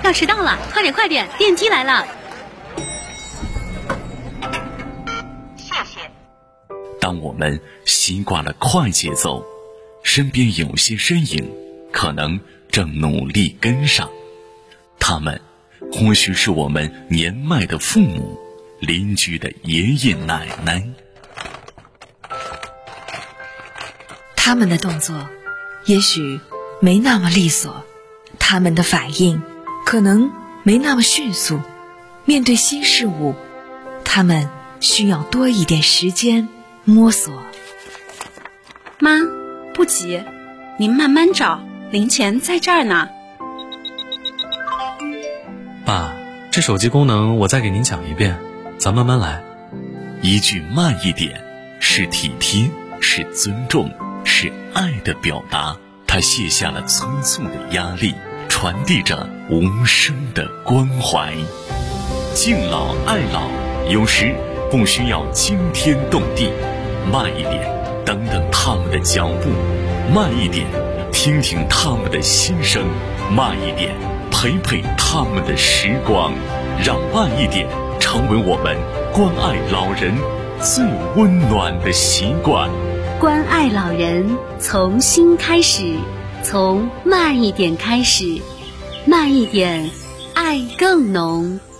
要迟到了，快点快点，电梯来了。 谢谢。 当我们习惯了快节奏，身边有些身影可能正努力跟上，他们或许是我们年迈的父母，邻居的爷爷奶奶。 他们的动作也许没那么利索，他们的反应可能没那么迅速，面对新事物，他们需要多一点时间摸索。 妈，不急，您慢慢找，零钱在这儿呢。 爸，这手机功能我再给您讲一遍，咱慢慢来。 一句慢一点，是体贴，是尊重，是爱的表达。他卸下了催促的压力，传递着无声的关怀。敬老爱老，有时不需要惊天动地，慢一点，等等他们的脚步；慢一点，听听他们的心声；慢一点，陪陪他们的时光。让慢一点成为我们关爱老人最温暖的习惯。 关爱老人从心开始，从慢一点开始，慢一点，爱更浓。